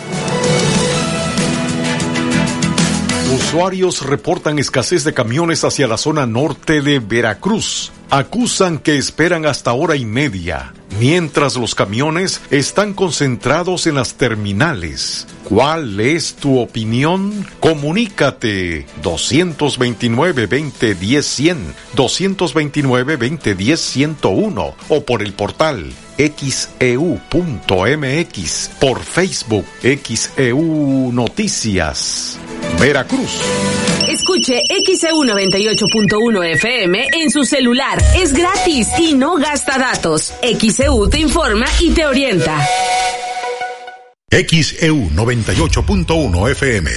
S2: Usuarios reportan escasez de camiones hacia la zona norte de Veracruz. Acusan que esperan hasta hora y media, mientras los camiones están concentrados en las terminales. ¿Cuál es tu opinión? Comunícate doscientos veintinueve, veinte diez, cien, doscientos veintinueve, veinte diez, ciento uno o por el portal equis e u punto eme equis, por Facebook X E U Noticias Veracruz.
S6: Escuche X E U noventa y ocho punto uno F M en su celular. Es gratis y no gasta datos. X E U te informa y te orienta.
S9: X E U noventa y ocho punto uno F M.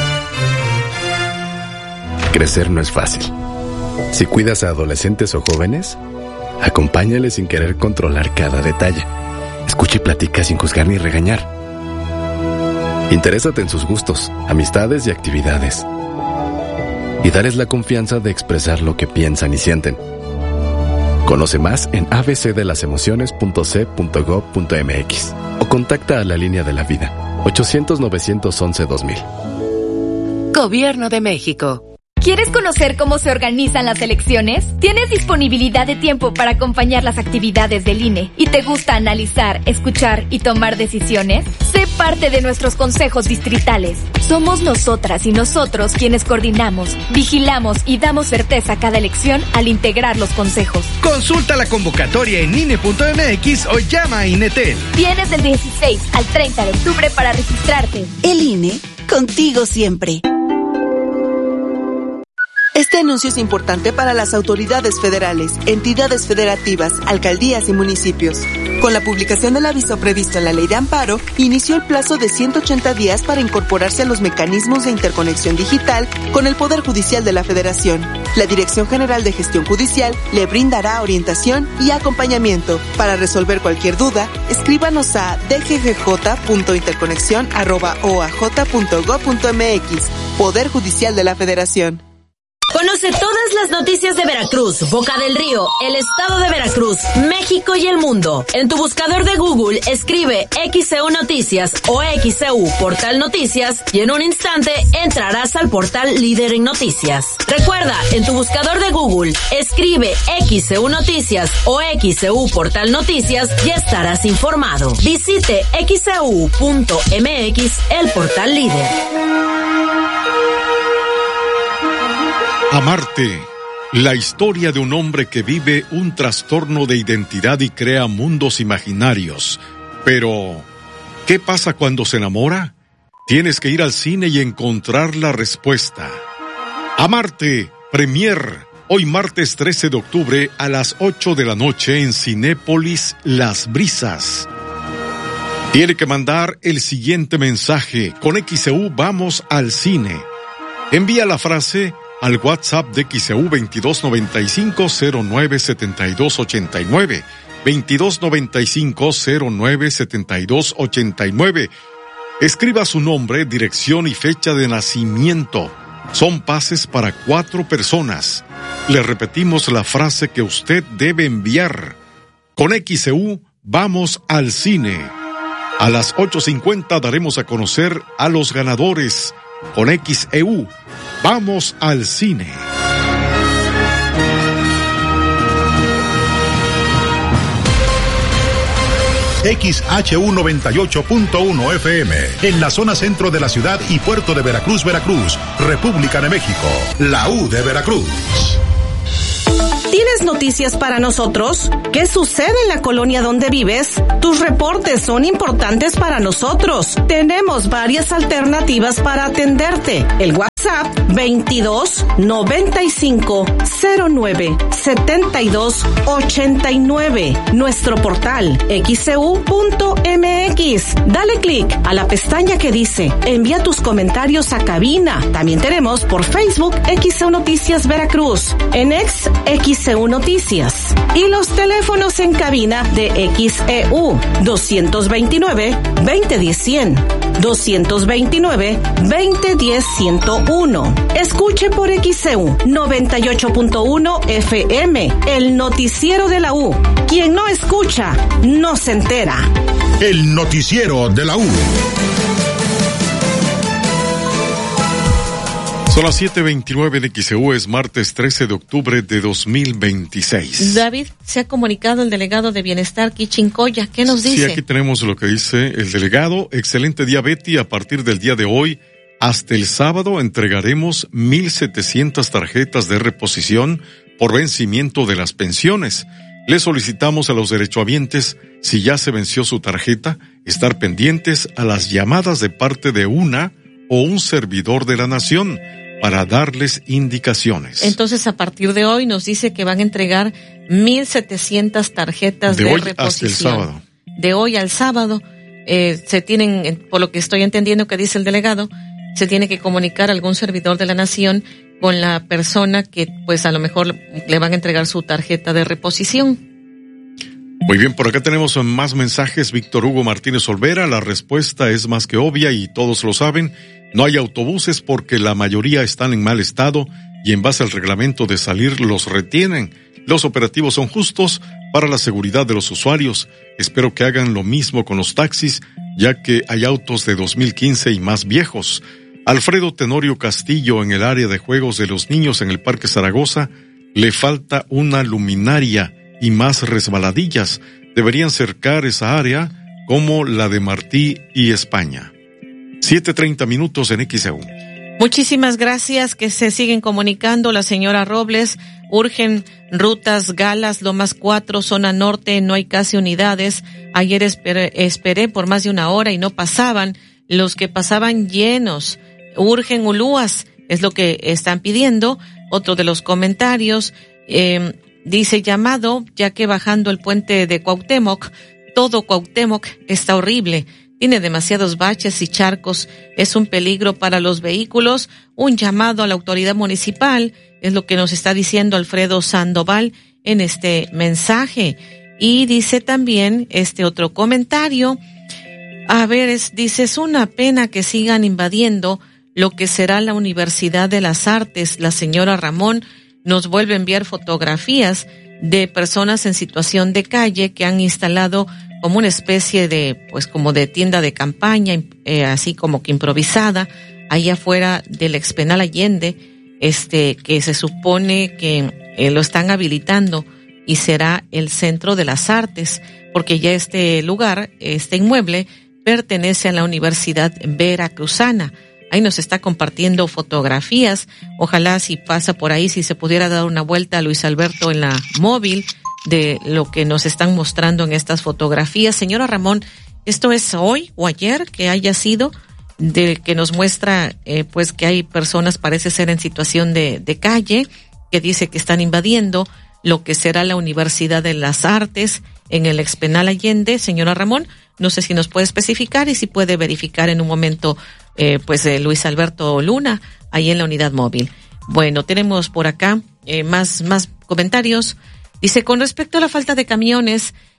S1: Crecer no es fácil. Si cuidas a adolescentes o jóvenes, acompáñales sin querer controlar cada detalle. Escucha y platica sin juzgar ni regañar. Interésate en sus gustos, amistades y actividades. Y darles la confianza de expresar lo que piensan y sienten. Conoce más en a b c de las emociones punto c punto gob punto eme equis o contacta a la línea de la vida ochocientos, novecientos once, dos mil.
S7: Gobierno de México.
S11: ¿Quieres conocer cómo se organizan las elecciones? ¿Tienes disponibilidad de tiempo para acompañar las actividades del I N E y te gusta analizar, escuchar y tomar decisiones? Sé parte de nuestros consejos distritales. Somos nosotras y nosotros quienes coordinamos, vigilamos y damos certeza a cada elección al integrar los consejos.
S12: Consulta la convocatoria en I N E punto eme equis o llama a INETEL.
S11: Tienes del dieciséis al treinta de octubre para registrarte.
S13: El I N E, contigo siempre. Este anuncio es importante para las autoridades federales, entidades federativas, alcaldías y municipios. Con la publicación del aviso previsto en la Ley de Amparo, inició el plazo de ciento ochenta días para incorporarse a los mecanismos de interconexión digital con el Poder Judicial de la Federación. La Dirección General de Gestión Judicial le brindará orientación y acompañamiento. Para resolver cualquier duda, escríbanos a d g g j punto interconexión arroba o a j punto gob punto eme equis. Poder Judicial de la Federación.
S26: Conoce todas las noticias de Veracruz, Boca del Río, el estado de Veracruz, México y el mundo. En tu buscador de Google escribe X E U Noticias o X E U Portal Noticias y en un instante entrarás al portal líder en noticias. Recuerda, en tu buscador de Google escribe X E U Noticias o X E U Portal Noticias y estarás informado. Visite equis e u punto eme equis, el portal líder.
S2: Amarte, la historia de un hombre que vive un trastorno de identidad y crea mundos imaginarios. Pero, ¿qué pasa cuando se enamora? Tienes que ir al cine y encontrar la respuesta. Amarte, premier, hoy martes trece de octubre a las ocho de la noche en Cinépolis Las Brisas. Tiene que mandar el siguiente mensaje. Con X E U vamos al cine. Envía la frase al WhatsApp de X E U veintidós noventa y cinco cero nueve setenta y dos ochenta y nueve, veintidós noventa y cinco cero nueve setenta y dos ochenta y nueve,
S4: Escriba su nombre, dirección y fecha de nacimiento. Son pases para cuatro personas. Le repetimos la frase que usted debe enviar. Con X E U, vamos al cine. A las ocho cincuenta daremos a conocer a los ganadores. Con X E U, vamos al cine.
S9: X H U noventa y ocho punto uno F M, en la zona centro de la ciudad y puerto de Veracruz, Veracruz, República de México, la U de Veracruz.
S27: ¿Tienes noticias para nosotros? ¿Qué sucede en la colonia donde vives? Tus reportes son importantes para nosotros. Tenemos varias alternativas para atenderte. El WhatsApp veintidós noventa y cinco cero nueve setenta y dos ochenta y nueve. Nuestro portal x e u punto m x. Dale clic a la pestaña que dice envía tus comentarios a cabina. También tenemos por Facebook X E U Noticias Veracruz. En X, X E U Noticias. Y los teléfonos en cabina de X E U doscientos veintinueve veinte diez cien, doscientos veintinueve veinte diez ciento uno. Escuche por X E U noventa y ocho punto uno F M, el noticiero de la U. Quien no escucha, no se entera.
S9: El noticiero de la U.
S4: Son las siete veintinueve de X E U, es martes trece de octubre de dos mil veintiséis.
S3: David, se ha comunicado el delegado de Bienestar, Kichincoya. ¿Qué nos dice?
S4: Sí, aquí tenemos lo que dice el delegado. Excelente día, Betty. A partir del día de hoy hasta el sábado entregaremos mil setecientas tarjetas de reposición por vencimiento de las pensiones. Le solicitamos a los derechohabientes, si ya se venció su tarjeta, estar pendientes a las llamadas de parte de una o un servidor de la nación para darles indicaciones.
S3: Entonces, a partir de hoy nos dice que van a entregar mil setecientas tarjetas de, de hoy reposición.
S4: Hasta el sábado.
S3: De hoy al sábado, eh, se tienen, por lo que estoy entendiendo que dice el delegado, se tiene que comunicar algún servidor de la nación con la persona que, pues, a lo mejor le van a entregar su tarjeta de reposición.
S4: Muy bien, por acá tenemos más mensajes. Víctor Hugo Martínez Olvera, la respuesta es más que obvia y todos lo saben. No hay autobuses porque la mayoría están en mal estado y en base al reglamento de salir los retienen. Los operativos son justos para la seguridad de los usuarios. Espero que hagan lo mismo con los taxis, ya que hay autos de dos mil quince y más viejos. Alfredo Tenorio Castillo, en el área de juegos de los niños en el Parque Zaragoza, le falta una luminaria y más resbaladillas. Deberían cercar esa área como la de Martí y España. siete treinta minutos en X E U.
S3: Muchísimas gracias, que se siguen comunicando. La señora Robles, urgen rutas Galas, Lomas cuatro, zona norte, no hay casi unidades. Ayer esperé, esperé por más de una hora y no pasaban. Los que pasaban llenos. Urgen Ulúas, es lo que están pidiendo. Otro de los comentarios, eh, dice llamado, ya que bajando el puente de Cuauhtémoc, todo Cuauhtémoc está horrible. Tiene demasiados baches y charcos, es un peligro para los vehículos. Un llamado a la autoridad municipal, es lo que nos está diciendo Alfredo Sandoval en este mensaje. Y dice también este otro comentario, a ver, es, dice, es una pena que sigan invadiendo lo que será la Universidad de las Artes. La señora Ramón nos vuelve a enviar fotografías de personas en situación de calle que han instalado como una especie de, pues como de tienda de campaña, eh, así como que improvisada, ahí afuera del Expenal Allende, este, que se supone que eh, lo están habilitando y será el Centro de las Artes, porque ya este lugar, este inmueble, pertenece a la Universidad Veracruzana. Ahí nos está compartiendo fotografías. Ojalá si pasa por ahí, si se pudiera dar una vuelta a Luis Alberto en la móvil, de lo que nos están mostrando en estas fotografías. Señora Ramón, ¿esto es hoy o ayer que haya sido, de que nos muestra eh, pues que hay personas, parece ser en situación de, de calle, que dice que están invadiendo lo que será la Universidad de las Artes en el Expenal Allende? Señora Ramón, no sé si nos puede especificar y si puede verificar en un momento eh, pues eh, Luis Alberto Luna ahí en la unidad móvil. Bueno, tenemos por acá eh, más más comentarios. Dice, con respecto a la falta de camiones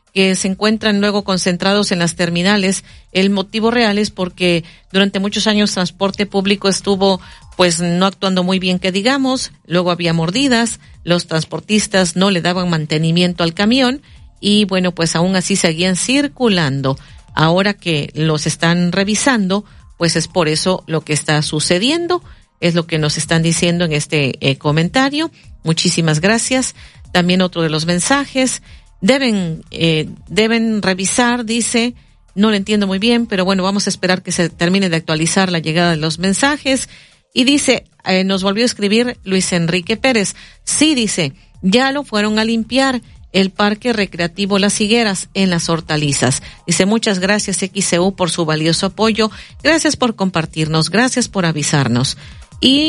S3: que se encuentran luego concentrados en las terminales. El motivo real es porque durante muchos años transporte público estuvo pues no actuando muy bien, que digamos, luego había mordidas, los transportistas no le daban mantenimiento al camión y bueno, pues aún así seguían circulando. Ahora que los están revisando, pues es por eso lo que está sucediendo, es lo que nos están diciendo en este eh, comentario. Muchísimas gracias. También otro de los mensajes, deben eh, deben revisar, dice, no lo entiendo muy bien, pero bueno, vamos a esperar que se termine de actualizar la llegada de los mensajes. Y dice, eh, nos volvió a escribir Luis Enrique Pérez, sí, dice, ya lo fueron a limpiar el Parque Recreativo Las Higueras en Las Hortalizas. Dice, muchas gracias X C U por su valioso apoyo, gracias por compartirnos, gracias por avisarnos. Y